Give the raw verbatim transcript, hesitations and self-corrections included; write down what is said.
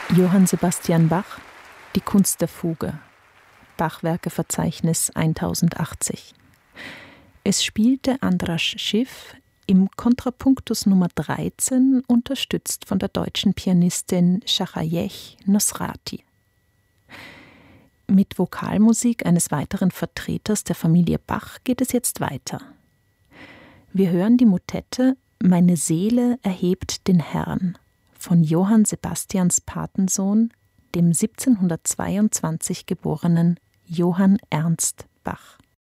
Johann Sebastian Bach, Die Kunst der Fuge, Bachwerkeverzeichnis tausendachtzig. Es spielte Andras Schiff im Kontrapunktus Nummer dreizehn, unterstützt von der deutschen Pianistin Shahayeh Nosrati. Mit Vokalmusik eines weiteren Vertreters der Familie Bach geht es jetzt weiter. Wir hören die Motette Meine Seele erhebt den Herrn von Johann Sebastians Patensohn, dem siebzehnhundertzweiundzwanzig geborenen Johann Ernst Bach.